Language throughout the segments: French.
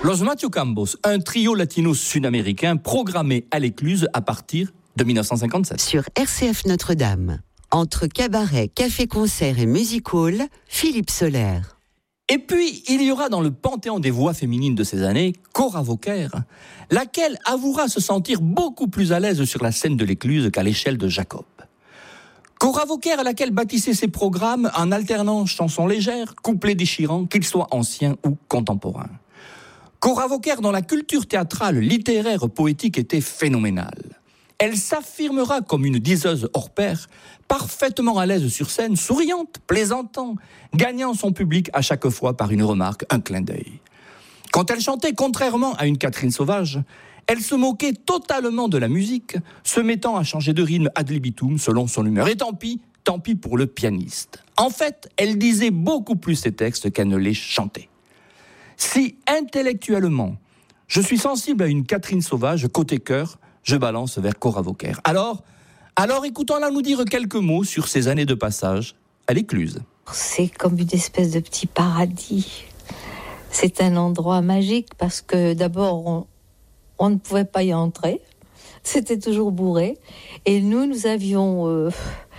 Los Machucambos, un trio latino-sud-américain programmé à l'Écluse à partir de 1957. Sur RCF Notre-Dame, entre cabaret, café-concert et music hall, Philippe Soler. Et puis, il y aura dans le panthéon des voix féminines de ces années, Cora Vauquer, laquelle avouera se sentir beaucoup plus à l'aise sur la scène de l'Écluse qu'à l'échelle de Jacob. Cora Vauquer, à laquelle bâtissait ses programmes en alternant chansons légères, couplets déchirants, qu'ils soient anciens ou contemporains. Cora Vauquer, dont la culture théâtrale, littéraire, poétique était phénoménale. Elle s'affirmera comme une diseuse hors pair, parfaitement à l'aise sur scène, souriante, plaisantant, gagnant son public à chaque fois par une remarque, un clin d'œil. Quand elle chantait, contrairement à une Catherine Sauvage, elle se moquait totalement de la musique, se mettant à changer de rythme ad libitum selon son humeur. Et tant pis pour le pianiste. En fait, elle disait beaucoup plus ses textes qu'elle ne les chantait. Si intellectuellement, je suis sensible à une Catherine Sauvage, côté cœur, je balance vers Cora Vauquer. Alors, écoutons-la nous dire quelques mots sur ces années de passage à l'Écluse. C'est comme une espèce de petit paradis. C'est un endroit magique parce que d'abord, on ne pouvait pas y entrer. C'était toujours bourré. Et nous avions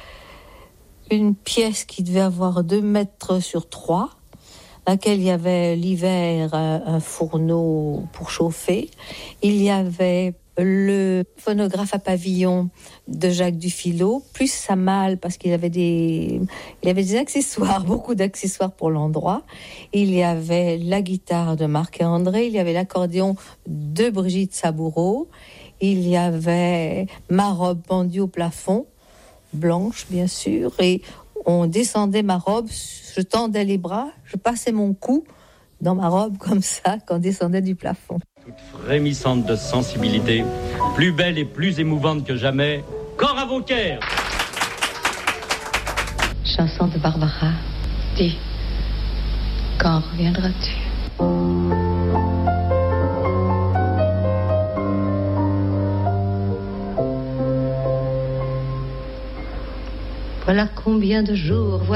une pièce qui devait avoir 2 mètres sur 3, laquelle il y avait l'hiver un fourneau pour chauffer. Il y avait le phonographe à pavillon de Jacques Dufilot, plus sa malle, parce qu'il avait des accessoires, beaucoup d'accessoires pour l'endroit. Il y avait la guitare de Marc et André, il y avait l'accordéon de Brigitte Saboureau, il y avait ma robe pendue au plafond, blanche bien sûr, et on descendait ma robe, je tendais les bras, je passais mon cou dans ma robe comme ça, quand on descendait du plafond. Toute frémissante de sensibilité, plus belle et plus émouvante que jamais, Cora Vauquer. Chanson de Barbara. Dis, quand reviendras-tu? Voilà combien de jours,